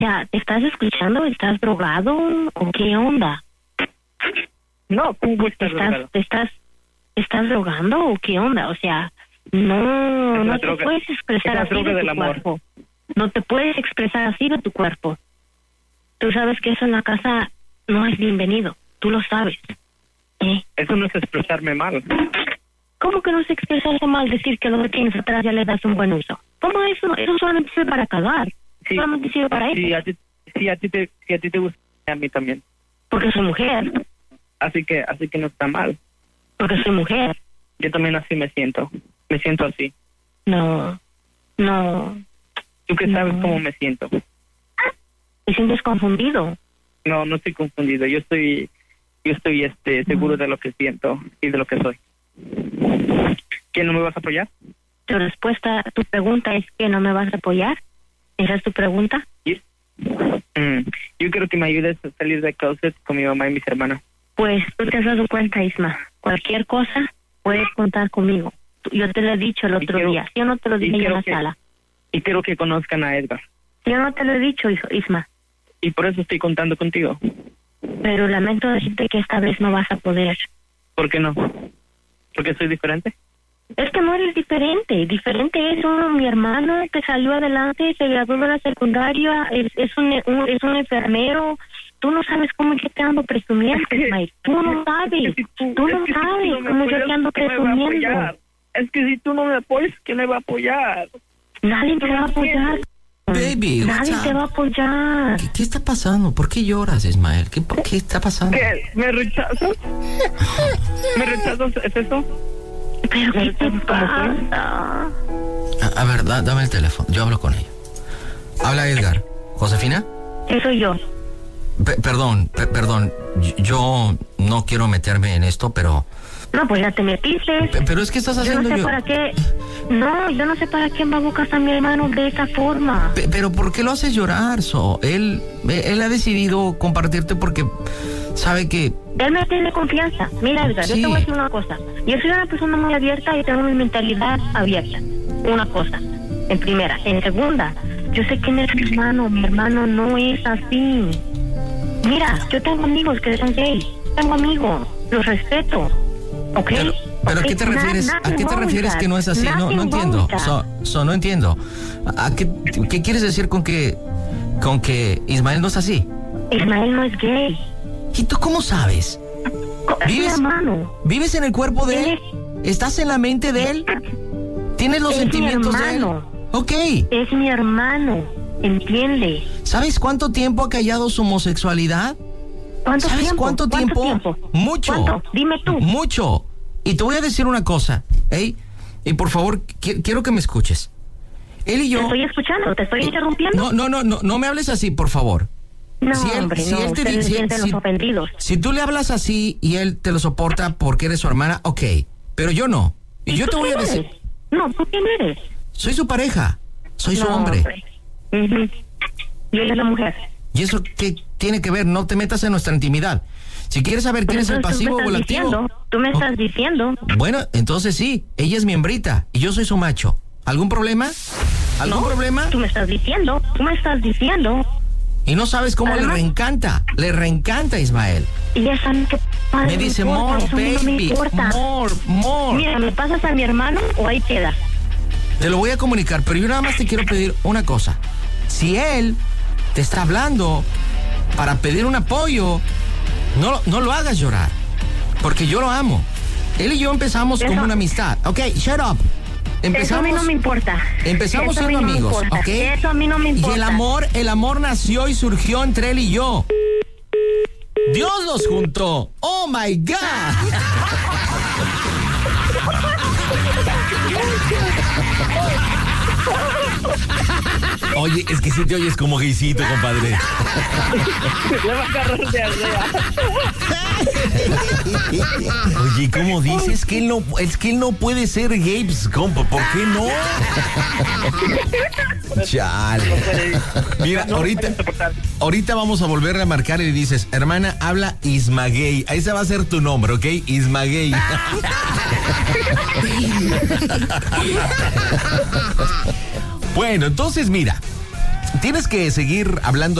sea, ¿te estás escuchando? ¿Estás drogado o qué onda? No, ¿cómo estás drogado? ¿Estás drogando o qué onda? O sea, no te puedes expresar así de tu cuerpo. No te puedes expresar así de tu cuerpo. Tú sabes que eso en la casa no es bienvenido. Tú lo sabes. Eso no es expresarme mal. ¿Cómo que no es expresarse mal? Decir que lo que tienes atrás ya le das un buen uso. ¿Cómo eso? Eso solamente sirve para cagar. Sí, solamente sirve para eso. Si a ti te gusta, a mí también. Porque soy mujer. Así que no está mal. Porque soy mujer. Yo también así me siento. Me siento así. No. ¿Tú qué sabes cómo me siento? ¿Te sientes confundido? No estoy confundido. Yo estoy seguro de lo que siento y de lo que soy. ¿Que no me vas a apoyar? Tu pregunta es que no me vas a apoyar. ¿Esa es tu pregunta? Sí. Yo quiero que me ayudes a salir de closet con mi mamá y mis hermanas. Pues tú te has dado cuenta, Isma. Cualquier cosa puedes contar conmigo. Yo te lo he dicho el otro día. Yo no te lo dije en la sala. Y quiero que conozcan a Edgar. Yo no te lo he dicho, Isma. Y por eso estoy contando contigo. Pero lamento decirte que esta vez no vas a poder. ¿Por qué no? ¿Porque soy diferente? Es que no eres diferente. Diferente es mi hermano que salió adelante, se graduó de la secundaria, es un enfermero. Tú no sabes cómo yo te ando presumiendo, Ismael. Tú no sabes. Tú no sabes cómo yo te ando presumiendo. Es que si tú no me apoyas, ¿quién me va a apoyar? Nadie te va a apoyar. Baby, nadie te va a apoyar. ¿Qué está pasando? ¿Por qué lloras, Ismael? ¿Qué está pasando? ¿Qué? ¿Me rechazas? ¿Me rechazas? ¿Es eso? ¿Pero qué te pasa? A ver, dame el teléfono. Yo hablo con ella. Habla Edgar. ¿Josefina? Soy yo. Perdón. Yo no quiero meterme en esto, pero... No, pues ya te metiste. Pero es que estás haciendo... Yo no sé para qué... No, yo no sé para qué embaucas a mi hermano de esa forma. Pero ¿por qué lo haces llorar, Él ha decidido compartirte porque sabe que... Él me tiene confianza. Mira, Edgar, sí. Yo te voy a decir una cosa. Yo soy una persona muy abierta y tengo mi mentalidad abierta. Una cosa, en primera. En segunda, yo sé quién es mi hermano. Mi hermano no es así. Mira, yo tengo amigos que son gays. Tengo amigos, los respeto. ¿Ok? ¿Pero a qué te refieres? ¿A qué te refieres que no es así? No entiendo. No entiendo. ¿Qué quieres decir con que Ismael no es así? Ismael no es gay. ¿Y tú cómo sabes? ¿Vives en el cuerpo de él? ¿Estás en la mente de él? ¿Tienes los sentimientos de él? Ok. Es mi hermano, ¿entiende? ¿Sabes cuánto tiempo ha callado su homosexualidad? ¿Sabes cuánto tiempo? Mucho. ¿Cuánto? Dime tú. Mucho. Y te voy a decir una cosa, y por favor, quiero que me escuches. Él y yo... Te estoy escuchando, te estoy interrumpiendo. No me hables así, por favor. No, ustedes sienten los ofendidos. Si tú le hablas así y él te lo soporta porque eres su hermana, ok, pero yo no. Y yo te voy a decir... No, ¿tú quién eres? Soy su pareja, soy su hombre. Y él es la mujer. ¿Y eso qué tiene que ver? No te metas en nuestra intimidad. Si quieres saber quién es el pasivo o el activo... Tú me estás diciendo. Bueno, entonces sí, ella es mi hembrita y yo soy su macho. ¿Algún problema? ¿Algún problema? Tú me estás diciendo. Y no sabes cómo le reencanta Ismael. Y esa que me dice, more, baby, more. Mira, ¿me pasas a mi hermano o ahí queda? Te lo voy a comunicar, pero yo nada más te quiero pedir una cosa. Si él te está hablando para pedir un apoyo, no lo hagas llorar, porque yo lo amo. Él y yo empezamos como una amistad. Ok, shut up. Eso a mí no me importa. Empezamos siendo amigos, ¿ok? Eso a mí no me importa. Y el amor nació y surgió entre él y yo. Dios los juntó. ¡Oh, my God! Oye, es que sí te oyes como gaysito, compadre. Le va a agarrar de arriba. Oye, ¿cómo dices? Es que él no puede ser gay, pues, compa, ¿por qué no? Chale. Mira, ahorita vamos a volverle a marcar y dices, hermana, habla Ismagay. Ese va a ser tu nombre, ¿ok? Ismagay. Bueno, entonces mira, tienes que seguir hablando